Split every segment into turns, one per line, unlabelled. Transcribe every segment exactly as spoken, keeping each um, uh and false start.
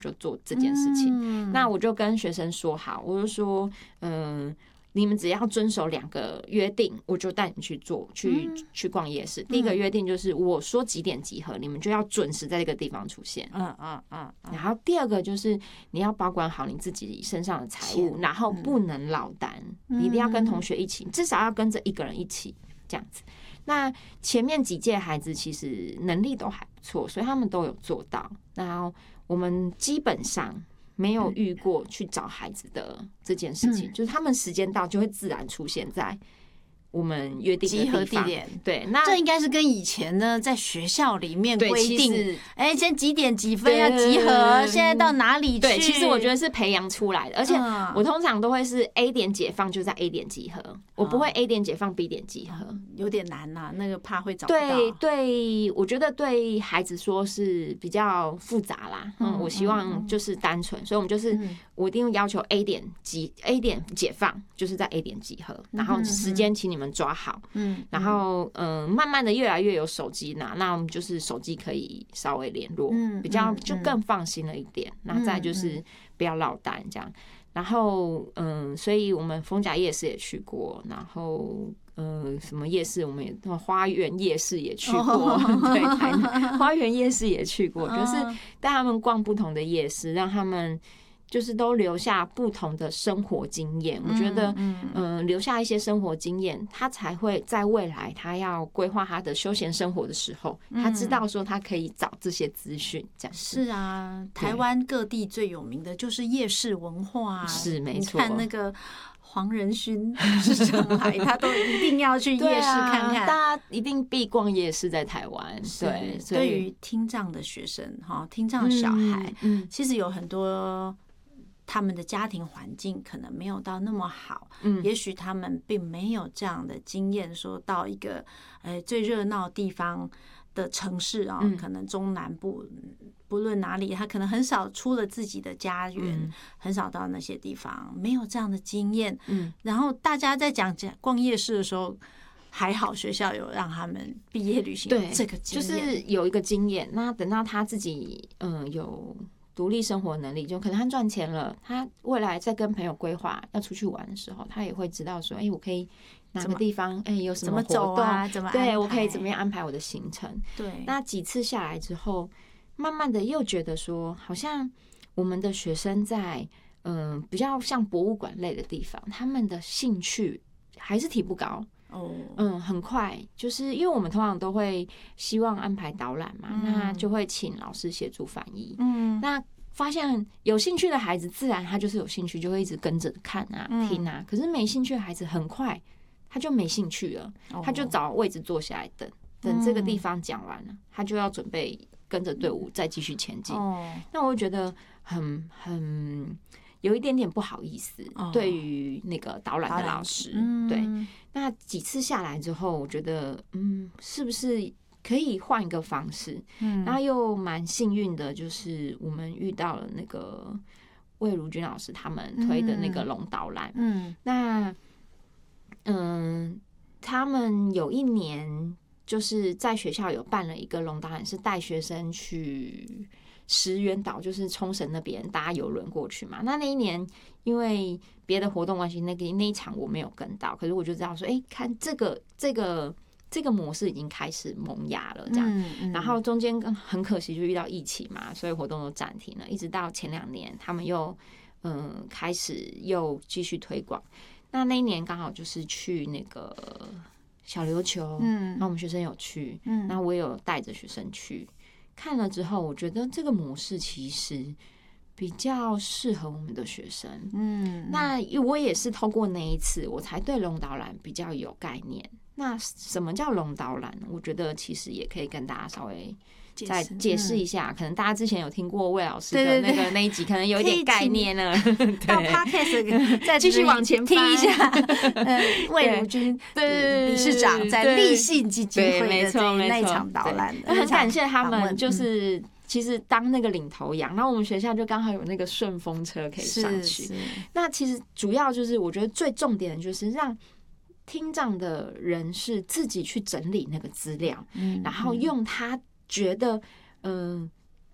就做这件事情。嗯、那我就跟学生说好，我就说，嗯、呃。你们只要遵守两个约定，我就带你们去做，去、嗯、去逛夜市。第一个约定就是我说几点集合，你们就要准时在这个地方出现。嗯嗯嗯。然后第二个就是你要保管好你自己身上的财物，然后不能落单，嗯、你一定要跟同学一起，至少要跟着一个人一起这样子。那前面几届孩子其实能力都还不错，所以他们都有做到。然后我们基本上没有遇过去找孩子的这件事情，嗯、就是他们时间到就会自然出现在我们约定的
集合地点。
对，那
这应该是跟以前呢在学校里面规定，哎，先几点几分要集合，现在到哪里去？
对，其实我觉得是培养出来的，而且我通常都会是 A 点解放就在 A 点集合，我不会 A 点解放 B 点集合，
嗯、有点难呐、啊，那个怕会找不到。
对对，我觉得对孩子说是比较复杂啦，嗯，我希望就是单纯，所以我们就是我一定要求 A 点集 A 点解放就是在 A 点集合，然后时间请你们抓好，嗯，然后嗯、呃，慢慢的越来越有手机拿，那我们就是手机可以稍微联络，嗯，比较就更放心了一点。那、嗯、再就是不要落单这样，然后嗯，所以我们逢甲夜市也去过，然后呃什么夜市我们也花园夜市也去过，哦、对，台南花园夜市也去过，就是带他们逛不同的夜市，让他们。就是都留下不同的生活经验，我觉得，嗯、呃，留下一些生活经验，他才会在未来他要规划他的休闲生活的时候，他知道说他可以找这些资讯。这样
是啊，台湾各地最有名的就是夜市文化，
是没错。
你看那个黄仁勋是上海，他都一定要去夜市看看，
啊、大家一定必逛夜市在台湾。对，
对于听障的学生哈，听障的小孩，嗯，其实有很多。他们的家庭环境可能没有到那么好，嗯，也许他们并没有这样的经验，说到一个呃最热闹地方的城市啊、哦，嗯、可能中南部不论哪里，他可能很少出了自己的家园，嗯、很少到那些地方，没有这样的经验，嗯，然后大家在讲讲逛夜市的时候。还好学校有让他们毕业旅行有这个经验，
就是有一个经验。那等到他自己嗯有独立生活能力，就可能他赚钱了，他未来在跟朋友规划要出去玩的时候，他也会知道说，哎、欸，我可以哪个地方，哎、欸，有什么活动，
啊、怎么
对我可以怎么样安排我的行程。
对，
那几次下来之后，慢慢的又觉得说，好像我们的学生在嗯、呃、比较像博物馆类的地方，他们的兴趣还是提不高。哦，嗯，很快，就是因为我们通常都会希望安排导览嘛，嗯、那就会请老师协助翻译。嗯，那发现有兴趣的孩子，自然他就是有兴趣，就会一直跟着看啊、嗯、听啊。可是没兴趣的孩子，很快他就没兴趣了，哦、他就找位置坐下来等，等这个地方讲完了，他就要准备跟着队伍再继续前进。哦，那我觉得很很。有一点点不好意思，对于那个导览的老师，嗯、对，那几次下来之后，我觉得，嗯，是不是可以换一个方式？嗯，然后又蛮幸运的，就是我们遇到了那个魏如君老师他们推的那个龙导览，嗯，那，嗯，他们有一年就是在学校有办了一个龙导览，是带学生去。石原岛就是冲绳那边搭邮轮过去嘛，那那一年因为别的活动关系，那个那一场我没有跟到，可是我就知道说，哎、欸，看这个这个这个模式已经开始萌芽了，这样。嗯嗯、然后中间很可惜就遇到疫情嘛，所以活动都暂停了，一直到前两年他们又嗯开始又继续推广。那那一年刚好就是去那个小琉球，嗯，那我们学生有去，嗯，那我也有带着学生去。看了之后，我觉得这个模式其实比较适合我们的学生。嗯，那我也是透过那一次，我才对龙导览比较有概念。那什么叫龙导览？我觉得其实也可以跟大家稍微再解释一下。嗯、可能大家之前有听过魏老师的那个那一集，可能有一点概念了。
到 Podcast 再
继续往前
听一下。呃，魏如君对理事长在立信基金会的这那一场导览，
很感谢他们，就是其实当那个领头羊。然后我们学校就刚好有那个顺风车可以上去。那其实主要就是我觉得最重点的就是让听障的人是自己去整理那个资料，嗯、然后用他觉得嗯、呃、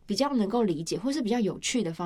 比较能够理解，或是比较有趣的方